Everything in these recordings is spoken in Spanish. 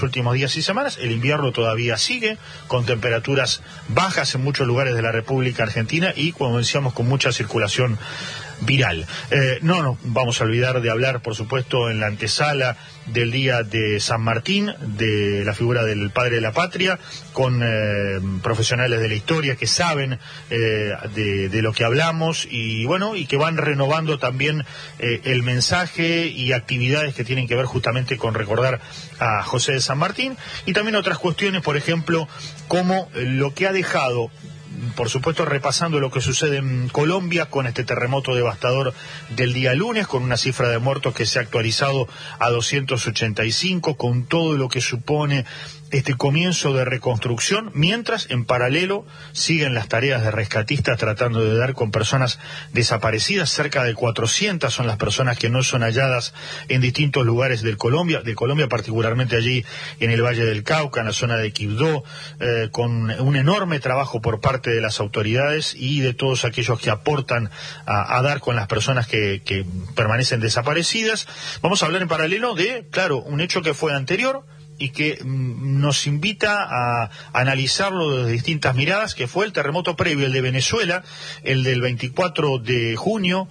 últimos días y semanas. El invierno todavía sigue, con temperaturas bajas en muchos lugares de la República Argentina y, como decíamos, con mucha circulación viral. No nos vamos a olvidar de hablar, por supuesto, en la antesala del día de San Martín, de la figura del padre de la patria, con profesionales de la historia que saben de lo que hablamos y bueno, y que van renovando también el mensaje y actividades que tienen que ver justamente con recordar a José de San Martín, y también otras cuestiones, por ejemplo, como lo que ha dejado, por supuesto, repasando lo que sucede en Colombia con este terremoto devastador del día lunes, con una cifra de muertos que se ha actualizado a 285, con todo lo que supone este comienzo de reconstrucción, mientras en paralelo siguen las tareas de rescatistas tratando de dar con personas desaparecidas. Cerca de 400 son las personas que no son halladas en distintos lugares de Colombia, particularmente allí en el Valle del Cauca, en la zona de Quibdó, con un enorme trabajo por parte de las autoridades y de todos aquellos que aportan a dar con las personas que permanecen desaparecidas. Vamos a hablar en paralelo de, claro, un hecho que fue anterior y que nos invita a analizarlo desde distintas miradas, que fue el terremoto previo, el de Venezuela, el del 24 de junio,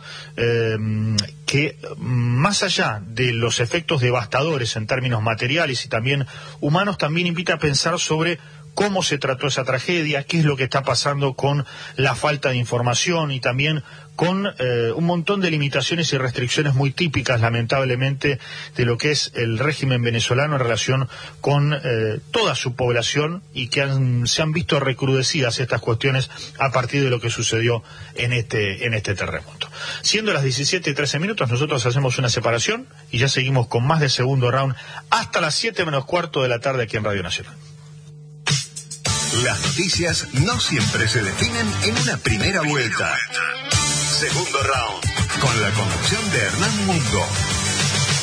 que más allá de los efectos devastadores en términos materiales y también humanos, también invita a pensar sobre cómo se trató esa tragedia, qué es lo que está pasando con la falta de información y también con un montón de limitaciones y restricciones muy típicas, lamentablemente, de lo que es el régimen venezolano en relación con toda su población, y que se han visto recrudecidas estas cuestiones a partir de lo que sucedió en este terremoto. Siendo las 17:13, nosotros hacemos una separación y ya seguimos con más de segundo round hasta las 7:15 de la tarde aquí en Radio Nacional. Las noticias no siempre se definen en una primera vuelta. Segundo round, con la conducción de Hernán Mundo.